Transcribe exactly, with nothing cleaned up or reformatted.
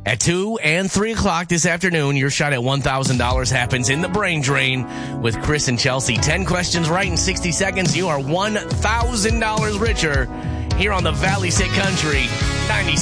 At two and three o'clock this afternoon, your shot at one thousand dollars happens in the Brain Drain with Chris and Chelsea. ten questions right in sixty seconds. You are one thousand dollars richer here on the Valley Sit Country ninety-seven.